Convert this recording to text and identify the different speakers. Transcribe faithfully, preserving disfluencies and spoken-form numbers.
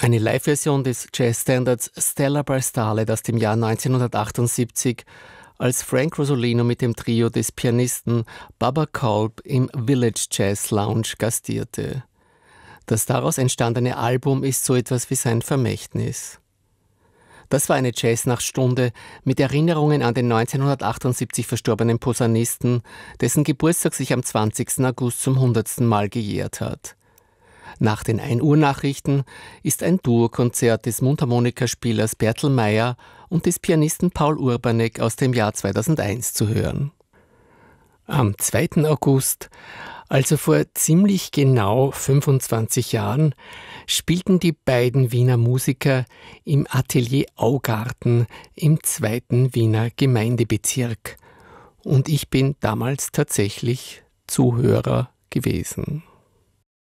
Speaker 1: Eine Live-Version des Jazzstandards Stella by Starlight aus dem Jahr neunzehnhundertachtundsiebzig, als Frank Rosolino mit dem Trio des Pianisten Bubba Kolb im Village Jazz Lounge gastierte. Das daraus entstandene Album ist so etwas wie sein Vermächtnis. Das war eine Jazznachtstunde mit Erinnerungen an den neunzehnhundertachtundsiebzig verstorbenen Posaunisten, dessen Geburtstag sich am zwanzigsten August zum hundertsten Mal gejährt hat. Nach den ein Uhr Nachrichten ist ein Duokonzert des Mundharmonikaspielers Bertel Meyer und des Pianisten Paul Urbanek aus dem Jahr zweitausendeins zu hören. Am zweiten August, also vor ziemlich genau fünfundzwanzig Jahren, spielten die beiden Wiener Musiker im Atelier Augarten im zweiten Wiener Gemeindebezirk. Und ich bin damals tatsächlich Zuhörer gewesen.